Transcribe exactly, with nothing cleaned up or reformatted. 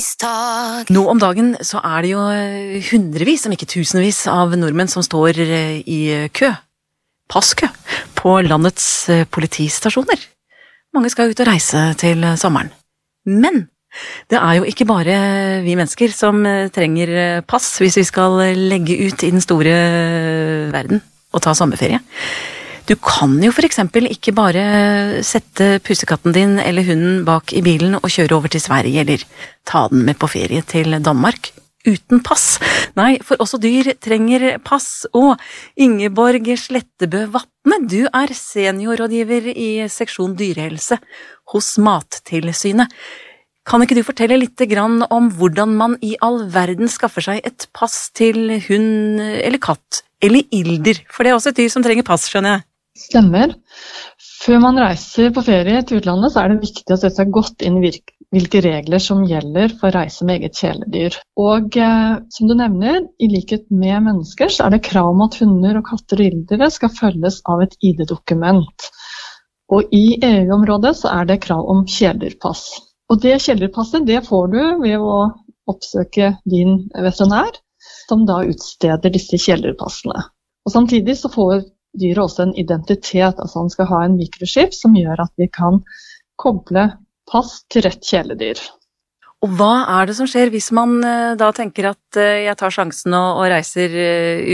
Onsdag. Nå om dagen så er det jo hundrevis, om ikke tusenvis av nordmenn som står i kø, passkø, på landets politistasjoner. Mange skal ut og reise til sommeren. Men det er jo ikke bare vi mennesker som trenger pass hvis vi skal legge ut i den store verden og ta sommerferie. Du kan jo for eksempel ikke bare sette pussekatten din eller hunden bak i bilen og kjøre over til Sverige, eller ta den med på ferie til Danmark uten pass. Nei, for også dyr trenger pass. Og Ingeborg Slettebø Vatne, du er seniorrådgiver i seksjon dyrehelse hos Mattilsynet. Kan ikke du fortelle litt grann om hvordan man i all verden skaffer seg et pass til hund eller katt, eller ilder? For det er også et dyr som trenger pass, skjønner jeg. Stemmer. Før man reiser på ferie til utlandet, så er det viktig å sette seg godt inn i hvilke regler som gjelder for reise med eget kjæledyr. Og eh, som du nevner, i likhet med mennesker, så er det krav om at hunder og katter og ildere skal følges av et I D-dokument. Og i E U-området så er det krav om kjæledyrpass. Og det kjæledyrpasset, det får du ved å oppsøke din veterinær, som da utsteder disse kjæledyrpassene. Og samtidig så får dyret også en identitet, altså han skal ha en mikrochip som gjør at vi kan koble pass til rett kjæledyr. Og hva er det som skjer hvis man da tenker at jeg tar sjansen og reiser